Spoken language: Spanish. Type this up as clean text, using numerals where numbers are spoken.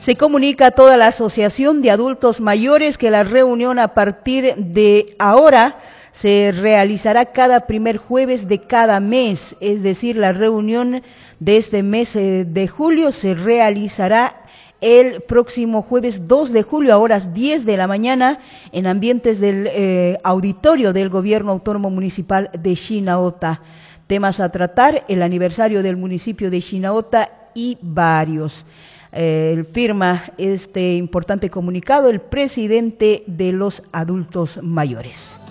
Se comunica a toda la Asociación de Adultos Mayores que la reunión a partir de ahora se realizará cada primer jueves de cada mes, es decir, la reunión de este mes de julio se realizará el próximo jueves 2 de julio a horas 10 de la mañana en ambientes del auditorio del Gobierno Autónomo Municipal de Chinauta. Temas a tratar, el aniversario del municipio de Chinauta y varios. Firma este importante comunicado el presidente de los adultos mayores.